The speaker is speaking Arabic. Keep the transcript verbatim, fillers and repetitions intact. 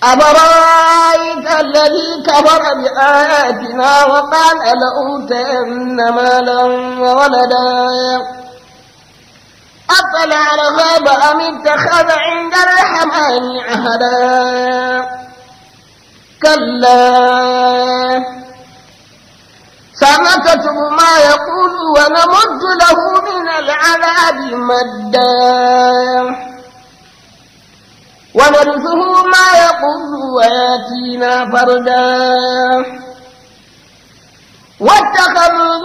أفرأيت الذي كفر بآياتنا وقال لأوتين مالا وولدا أطلع الغيب أم اتخذ عند الرحمن عهدا كلا سنكتب ما يقول ونمد له من العذاب مدا ونرثه ما يقول وياتينا فردا واتخذوا